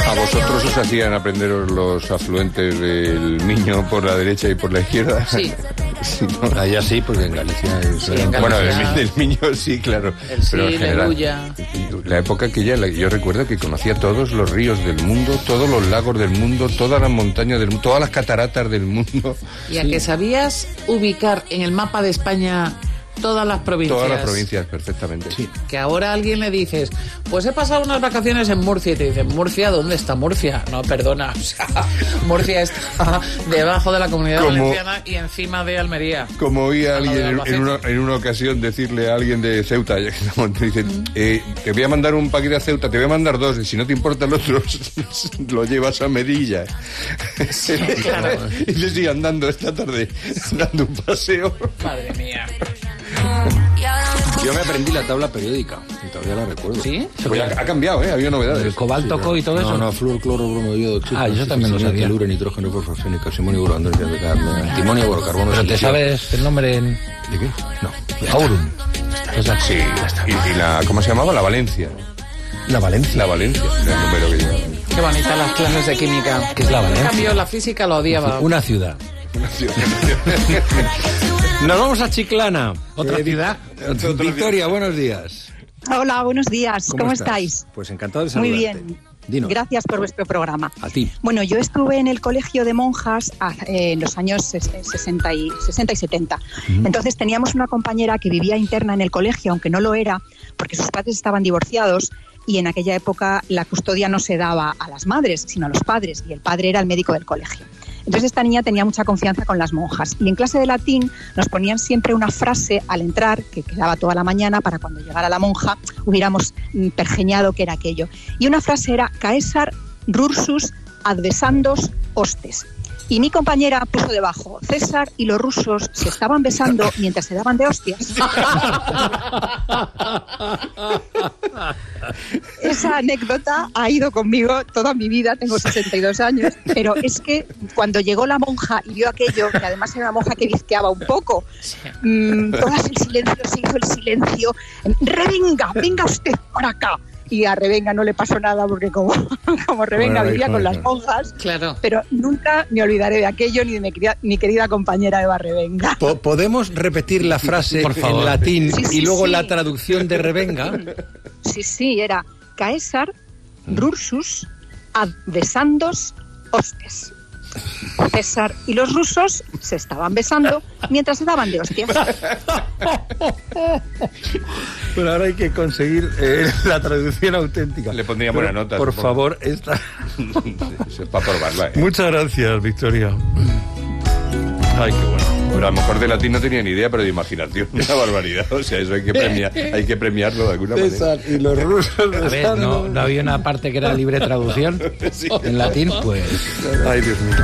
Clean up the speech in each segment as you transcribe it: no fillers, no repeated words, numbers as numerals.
¿A vosotros os hacían aprenderos los afluentes del Miño por la derecha y por la izquierda? Sí. Sí, ¿no? Allá sí, porque en Galicia es... Sí, en Galicia. Bueno, del Miño sí, claro. El sí, pero en general, el Ulla. la época que yo recuerdo que conocía todos los ríos del mundo, todos los lagos del mundo, todas las montañas del mundo, todas las cataratas del mundo. Y a que sabías ubicar en el mapa de España todas las provincias. Todas las provincias, perfectamente. Sí. Que ahora a alguien le dices, pues he pasado unas vacaciones en Murcia, y te dicen, ¿Murcia? ¿Dónde está Murcia? No, perdona, o sea, Murcia está debajo de la Comunidad Valenciana y encima de Almería. Como oí a alguien Albacete. en una ocasión decirle a alguien de Ceuta, ya que estamos, te dicen, te voy a mandar un paquete a Ceuta, te voy a mandar 2, y si no te importan los otros, lo llevas a Melilla. Sí, claro. Y le sigue andando esta tarde, dando un paseo. Madre mía. Yo me aprendí la tabla periódica, y todavía la recuerdo. ¿Sí? Pues ha cambiado, ¿eh? Había novedades. El cobalto, co y todo eso. No, flúor, cloro, bromo, yodo, oxígeno. Ah, yo también lo sabía. Teluro, nitrógeno, fosforo, carbono, boro, antimonio, boro, carbono. Pero te sabes el nombre en... ¿De qué? No. Aurum. Sí, y la, ¿cómo se llamaba? La Valencia. La Valencia. La Valencia, era el número que llevaba. Qué bonitas las clases de química. ¿Qué es la Valencia? En cambio, la física lo odiaba. Una ciudad. Nos vamos a Chiclana. ¿Otra ciudad? Victoria, buenos días. Hola, buenos días. ¿Cómo estáis? Pues encantado de Muy saludarte. bien. Dinos. Gracias por vuestro programa. A ti. Bueno, yo estuve en el colegio de monjas en los años 60 y 70. Entonces teníamos una compañera que vivía interna en el colegio, aunque no lo era, porque sus padres estaban divorciados y en aquella época la custodia no se daba a las madres, sino a los padres, y el padre era el médico del colegio. Entonces esta niña tenía mucha confianza con las monjas y en clase de latín nos ponían siempre una frase al entrar que quedaba toda la mañana para cuando llegara la monja hubiéramos pergeñado qué era aquello. Y una frase era Caesar rursus advesandos hostes. Y mi compañera puso debajo, César y los rusos se estaban besando mientras se daban de hostias. Esa anécdota ha ido conmigo toda mi vida, tengo 62 años, pero es que cuando llegó la monja y vio aquello, que además era una monja que bizqueaba un poco, todas el silencio, se hizo el silencio, Revenga, venga usted para acá. Y a Revenga no le pasó nada porque como Revenga vivía con las monjas, Claro. pero nunca me olvidaré de aquello ni de mi querida compañera Eva Revenga. ¿Podemos repetir la frase Por favor. en latín Sí, sí, y luego sí. la traducción de Revenga? Sí, era Caesar rursus advesandos hostes. César y los rusos se estaban besando mientras se daban de hostias. Bueno, ahora hay que conseguir la traducción auténtica. Le pondría buena nota, Por supongo. favor, esta... Eso es para probarla, ¿eh? Muchas gracias, Victoria. Ay, qué bueno. Pero a lo mejor de latín no tenía ni idea, pero de imaginación, una barbaridad. O sea, eso hay que premiarlo de alguna manera. César y los rusos... A ver, no había una parte que era libre traducción en latín, pues... Ay, Dios mío.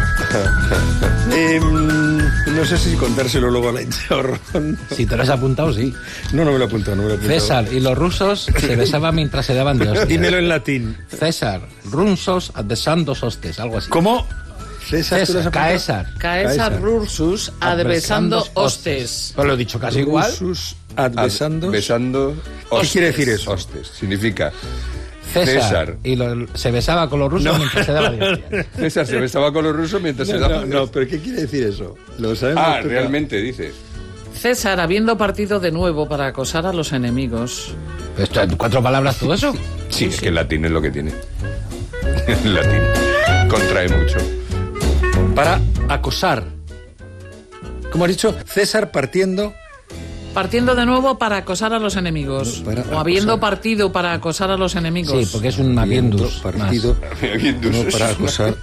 No sé si contárselo luego a la hinchahorrón. Si te lo has apuntado, sí. No me lo he apuntado, César y los rusos se besaban mientras se daban de hostias. Dímelo en latín. César, runsos advesandos hostes, algo así. ¿Cómo? César, ¿tú lo has César, apuntado? Caesar. Caesar rursus adversando hostes. Pues lo he dicho casi igual. Rusus advesandos. Besando ¿Qué quiere decir eso? hostes. Significa César. Y se besaba con los rusos mientras se daba de hostias. César se besaba con los rusos mientras se daba... No, pero ¿qué quiere decir eso? Lo sabemos. Ah, tú, realmente, dices. César, habiendo partido de nuevo para acosar a los enemigos. ¿Esto en 4 palabras todo eso? Sí, es que el latín es lo que tiene. El latín contrae mucho. Para acosar. Como has dicho, César partiendo... Partiendo de nuevo para acosar a los enemigos. No, para o habiendo acosar. partido para acosar a los enemigos. Sí, porque es un habiendus. Partido. No, para acosar.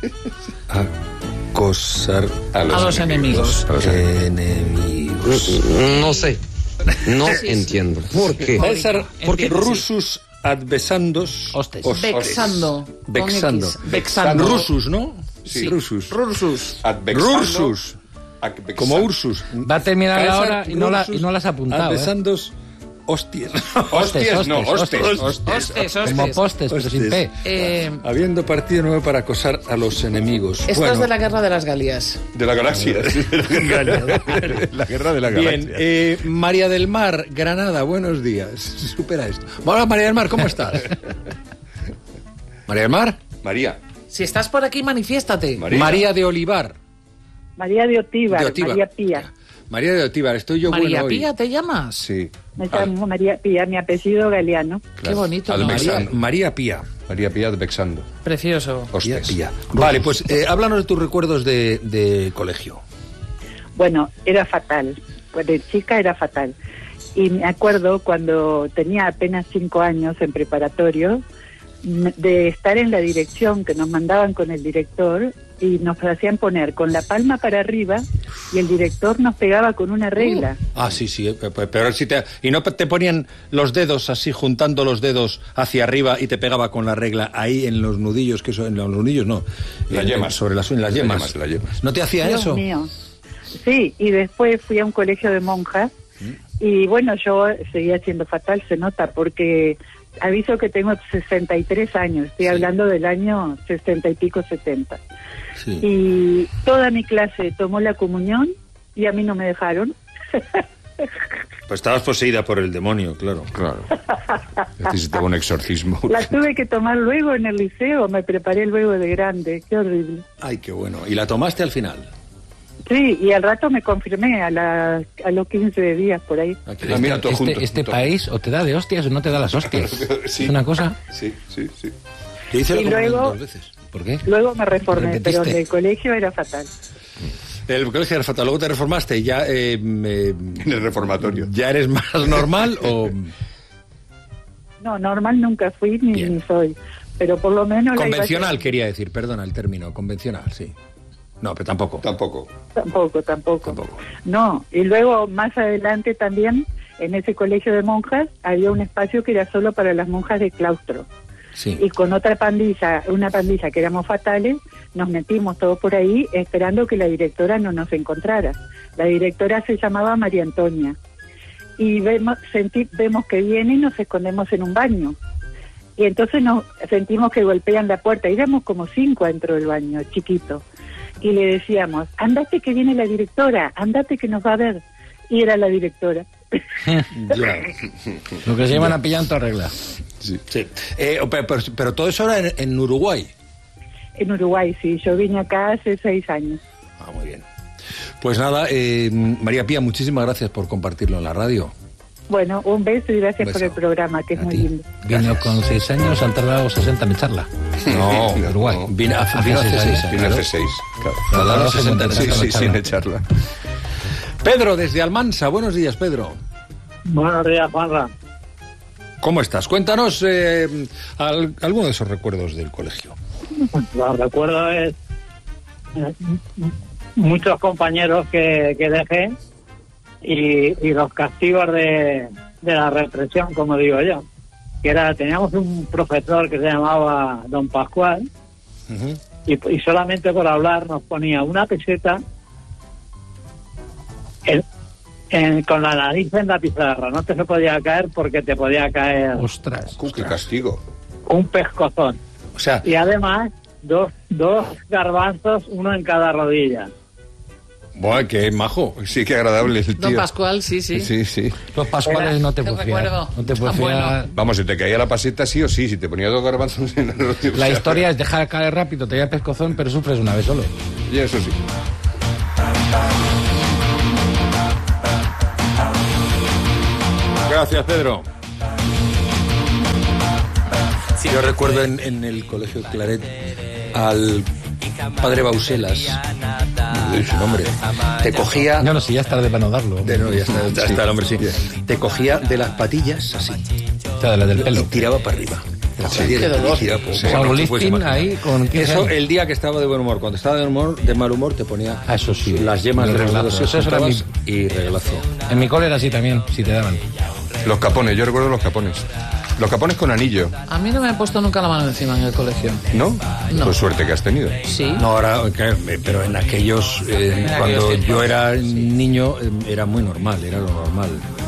Acosar A los enemigos. A los enemigos. No sé. No entiendo. ¿Por qué? César, porque Entiendo, sí. rusus advesandos... Hostes. Vexando. con Vexando. X. Vexando. Rusus, ¿no? Sí. Rusus. Rursus. Advexando, Rursus. advexando. Como Ursus. Va a terminar la César, hora y no la has apuntado. Advesandos hostias. Hostias, no, hostes. hostes. Hostes, Como hostes. postes, pero sin P. Habiendo partido nuevo para acosar a los enemigos. Esto es de la guerra de las Galias. De la galaxia. La guerra de la galaxia. Bien, María del Mar, Granada, buenos días. Supera esto. Hola, María del Mar, ¿cómo estás? María del Mar. María. Si estás por aquí, manifiéstate. María de Olivar. María de Otívar, María Pía. María de Otívar, estoy yo María bueno Pía, hoy. ¿te llamas? Sí. Me llamo María Pía, mi apellido Galeano. Qué bonito. Al ¿no? Bexando. María Pía. María Pía de Bexando. Precioso. Hostes. Pía. Vale, pues háblanos de tus recuerdos de colegio. Bueno, era fatal. Pues de chica era fatal. Y me acuerdo cuando tenía apenas 5 años en preparatorio, de estar en la dirección, que nos mandaban con el director y nos hacían poner con la palma para arriba y el director nos pegaba con una regla. Sí, pero si y no te ponían los dedos así, juntando los dedos hacia arriba y te pegaba con la regla ahí en los nudillos, que eso, en los nudillos no, Las yemas. sobre las yemas. Las yemas. ¿No te hacía Dios eso? mío. Sí, y después fui a un colegio de monjas y bueno, yo seguía siendo fatal, se nota, porque aviso que tengo 63 años, estoy hablando del año 60 y pico, 70. Sí. Y toda mi clase tomó la comunión y a mí no me dejaron. Pues estabas poseída por el demonio, claro. Claro. Necesitaba un exorcismo. La tuve que tomar luego en el liceo, me preparé luego de grande, qué horrible. Ay, qué bueno. ¿Y la tomaste al final? Sí, y al rato me confirmé, a los 15 días por ahí. Mira, todo junto, este todo. país o te da de hostias o no te da las hostias. Sí. Es una cosa. Sí. Yo hice la Y comunión luego- 2 veces. ¿Por qué? Luego me reformé, ¿Repetiste? pero en el colegio era fatal. El colegio era fatal. Luego te reformaste y ya... En el reformatorio. ¿Ya eres más normal o...? No, normal nunca fui Bien. ni soy, pero por lo menos... la iba Convencional, a- quería decir, perdona el término, convencional, sí. No, pero tampoco. Tampoco. Tampoco. No, y luego más adelante también, en ese colegio de monjas, había un espacio que era solo para las monjas de claustro. Sí. Y con otra pandilla, una pandilla que éramos fatales, nos metimos todos por ahí esperando que la directora no nos encontrara. La directora se llamaba María Antonia. Y vemos que viene y nos escondemos en un baño. Y entonces nos sentimos que golpean la puerta. Éramos como 5 dentro del baño, chiquito. Y le decíamos, ándate que viene la directora, ándate que nos va a ver. Y era la directora. Ya. Lo que se llaman a pillar en toda regla. Sí. Sí. Pero todo eso era en Uruguay. En Uruguay, sí. Yo vine acá hace 6 años. Ah, muy bien. Pues nada, María Pía, muchísimas gracias por compartirlo en la radio. Bueno, un beso y gracias Beso. por el programa, que es A muy ti. lindo. Vino con 6 años, han tardado 60 en echarla. No, Uruguay. no. Vino hace 6 años. Tiene claro. F6. Claro. Tardaba 60 en Sí, echarla. sin echarla. Pedro, desde Almansa. Buenos días, Pedro. Buenos días, Juanra. ¿Cómo estás? Cuéntanos alguno de esos recuerdos del colegio. Los recuerdos es muchos compañeros que dejé y los castigos de la represión, como digo yo. Teníamos un profesor que se llamaba Don Pascual Ujú. y solamente por hablar nos ponía una peseta con la nariz en la pizarra. No te se podía caer porque te podía caer Ostras. ¡Qué castigo! un pescozón. O sea, Y además, dos garbanzos, uno en cada rodilla. bueno, qué majo. Sí, qué agradable el tío. Don Pascual, sí. Sí. Los pascuales no te Qué puedes fiar. recuerdo. No te puedes Tan bueno. fiar. Vamos, si te caía la paseta sí o sí, si te ponía 2 garbanzos en el rodillo. La historia es dejar caer rápido, te da pescozón, pero sufres una vez solo. Y eso sí. Gracias, Pedro. Yo recuerdo en el colegio Claret al padre Bauselas, de su nombre, te cogía... No, si ya es tarde para no darlo. Ya está el hombre, sí. Te cogía de las patillas, así, O sea, de las del y pelo. tiraba para arriba. De las patillas, Qué dolor. y tiraba por- O sea, bueno, un te puedes lifting imaginar. ahí con 15 Eso años. el día que estaba de buen humor. Cuando estaba de mal humor te ponía Ah, eso sí. las yemas de los reglazo. dedos, Eso era juntabas y regalazo. En mi cole era así también, si te daban. Los capones, yo recuerdo los capones. Los capones con anillo, A mí no me han puesto nunca la mano encima en el colegio. ¿no? No. Pues suerte que has tenido. Sí. No, ahora, pero en aquellos, cuando aquellos yo tiempos, era niño, era muy normal, era lo normal.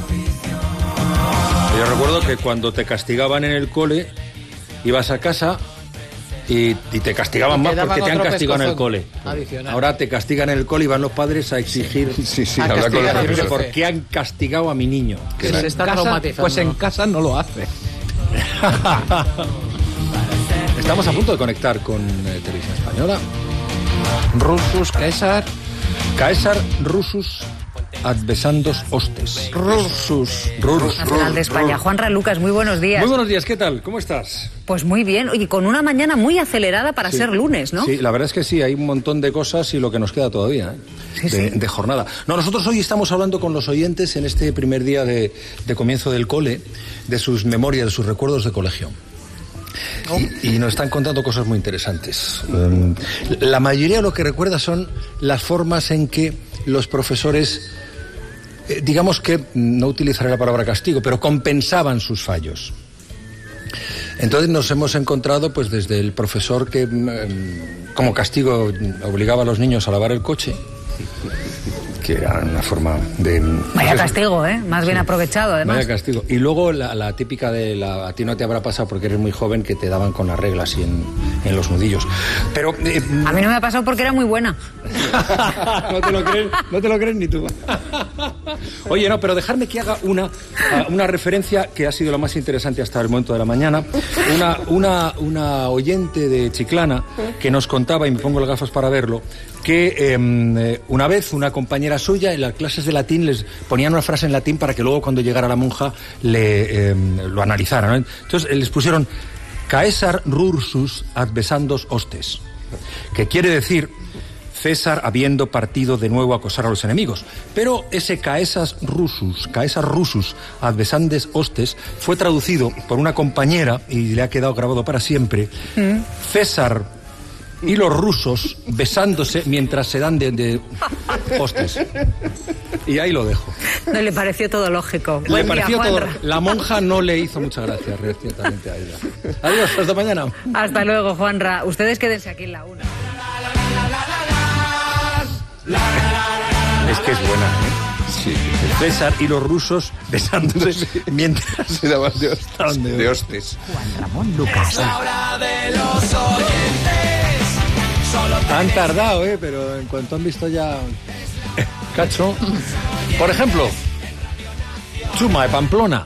Yo recuerdo que cuando te castigaban en el cole, ibas a casa y te castigaban Y te más daban porque te han otro castigado en el pescozón cole. adicional. Ahora te castigan en el cole y van los padres a exigir Sí, A habla con los castigar al profesores. profe. por qué han castigado a mi niño. Que se está Casa, traumatizando. pues en casa no lo hace. Estamos a punto de conectar con Televisión Española. Rusus, Caesar Rusus advesandos hostes. Rusus. Nacional de España. Juanra Lucas, muy buenos días. Muy buenos días, ¿qué tal? ¿Cómo estás? Pues muy bien, y con una mañana muy acelerada para ser lunes, ¿no? Sí, la verdad es que sí, hay un montón de cosas y lo que nos queda todavía, de jornada. No, nosotros hoy estamos hablando con los oyentes en este primer día de comienzo del cole, de sus memorias, de sus recuerdos de colegio. Y nos están contando cosas muy interesantes. La mayoría de lo que recuerda son las formas en que los profesores, digamos que, no utilizaré la palabra castigo, pero compensaban sus fallos. Entonces nos hemos encontrado pues desde el profesor que como castigo obligaba a los niños a lavar el coche, que era una forma de... Vaya castigo, más bien aprovechado, además. Vaya castigo. Y luego la típica de a ti no te habrá pasado porque eres muy joven, que te daban con las reglas y en los nudillos. Pero... a mí no me ha pasado porque era muy buena. No te lo crees ni tú. Oye, no, pero dejarme que haga una referencia que ha sido la más interesante hasta el momento de la mañana. Una oyente de Chiclana que nos contaba, y me pongo las gafas para verlo, que una vez una compañera suya en las clases de latín les ponían una frase en latín para que luego cuando llegara la monja lo analizara, ¿no? Entonces les pusieron Caesar Rursus advesandos hostes, que quiere decir César habiendo partido de nuevo a acosar a los enemigos. Pero ese Caesar Rusus advesandes hostes fue traducido por una compañera y le ha quedado grabado para siempre. César y los rusos besándose mientras se dan de hostes. Y ahí lo dejo. No le pareció todo lógico. Buen día, Juanra. La monja no le hizo mucha gracia recientemente a ella. Adiós, hasta mañana. Hasta luego, Juanra. Ustedes quédense aquí en la 1. Es que es buena, Sí. César y los rusos besándose mientras se daban de hostes. Juan Ramón Lucas. Han tardado, pero en cuanto han visto ya cacho. Por ejemplo, Chuma de Pamplona.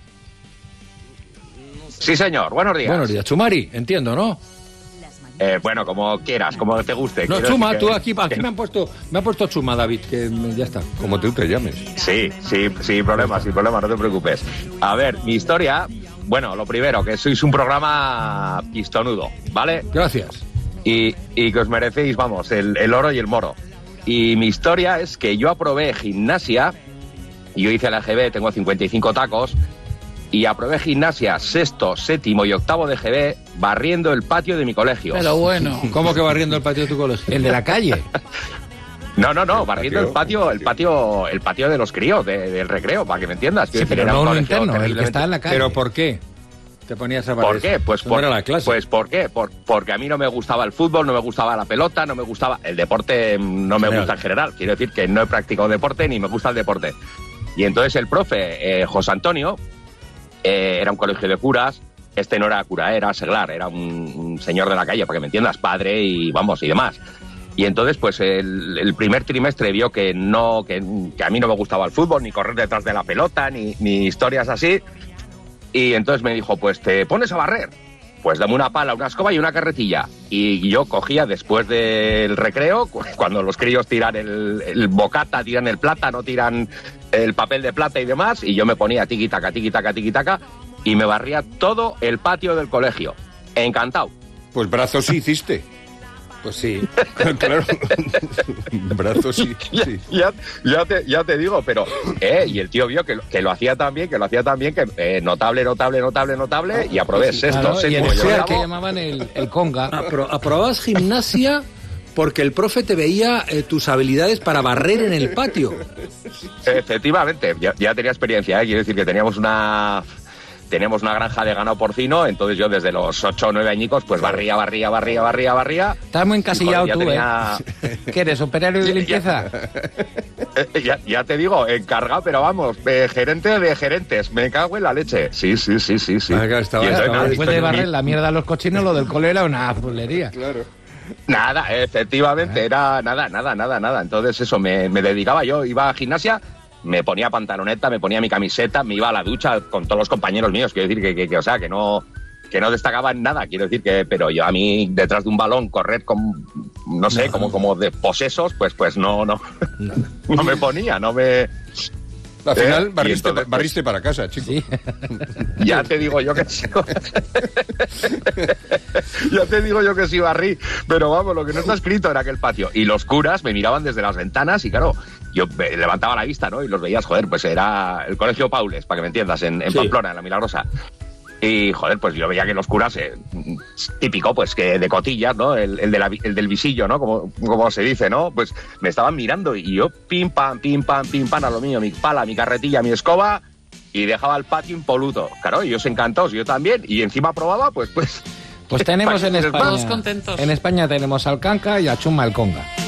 Sí, señor. Buenos días. Buenos días. Chumari, entiendo, ¿no? Bueno, como quieras, como te guste. No, Chuma, tú aquí me han puesto Chuma, David, que ya está. Como tú te llames. Sí, sin problema, no te preocupes. A ver, mi historia, bueno, lo primero, que sois un programa pistonudo, ¿vale? Gracias. Y que os merecéis, vamos, el oro y el moro. Y mi historia es que yo aprobé gimnasia, y yo hice la EGB, tengo 55 tacos, y aprobé gimnasia 6º, 7º y 8º de EGB barriendo el patio de mi colegio. Pero bueno. ¿Cómo que barriendo el patio de tu colegio? ¿El de la calle? No, barriendo el patio de los críos, del recreo, para que me entiendas. Sí, pero no uno interno, el que está en la calle. ¿Pero por qué te ponías a barrer? ¿Por qué? Pues ¿Cómo era la clase? Pues ¿por qué? Porque a mí no me gustaba el fútbol, no me gustaba la pelota, no me gustaba... El deporte no me gusta en general. Quiero decir que no he practicado deporte ni me gusta el deporte. Y entonces el profe, José Antonio, era un colegio de curas. Este no era cura, era seglar, era un señor de la calle, para que me entiendas, padre y demás. Y entonces, pues el primer trimestre vio que a mí no me gustaba el fútbol, ni correr detrás de la pelota, ni historias así. Y entonces me dijo, pues te pones a barrer. Pues dame una pala, una escoba y una carretilla. Y yo cogía después del recreo, cuando los críos tiran el bocata, tiran el plátano, tiran el papel de plata y demás, y yo me ponía tiqui-taca, tiqui-taca, tiqui-taca, y me barría todo el patio del colegio. Encantado. Pues brazos sí hiciste. Pues sí. Claro. Brazos sí. Ya te digo, pero... y el tío vio que lo hacía tan bien, que notable, y aprobé 6º, claro, 7º. Y en el que llamaban el conga. Aprobabas gimnasia porque el profe te veía tus habilidades para barrer en el patio. Efectivamente, ya tenía experiencia, quiero decir que teníamos una granja de ganado porcino, entonces yo desde los 8 o 9 añicos pues barría. Estás muy encasillado tú, ¿Qué eres, operario de limpieza? Ya te digo, encargado, pero vamos, gerente de gerentes, me cago en la leche. Sí. Después de barrer la mierda a los cochinos, lo del cole era una pulería. Claro. Nada, efectivamente, era nada. Entonces eso, me dedicaba, yo iba a gimnasia, me ponía pantaloneta, me ponía mi camiseta, me iba a la ducha con todos los compañeros míos. Quiero decir que o sea, que no que no destacaba en nada, quiero decir que, pero yo a mí detrás de un balón correr como, no sé, como de posesos, pues no me ponía, no me... Al final entonces, barriste para casa, chico. Sí. Ya te digo yo que sí. Ya te digo yo que sí barrí. Pero vamos, lo que no está escrito era aquel patio. Y los curas me miraban desde las ventanas y claro, yo levantaba la vista, ¿no? Y los veías, joder, pues era el Colegio Paules, para que me entiendas, en Pamplona, en La Milagrosa. Y, joder, pues yo veía que los curas, típico, pues que de cotillas, ¿no? El del visillo, ¿no? Como se dice, ¿no? Pues me estaban mirando y yo pim, pam, a lo mío, mi pala, mi carretilla, mi escoba, y dejaba el patio impoluto. Claro, ellos encantados, yo también, y encima probaba, pues tenemos en España... Todos contentos. En España tenemos al Canca y a Chuma el Conga.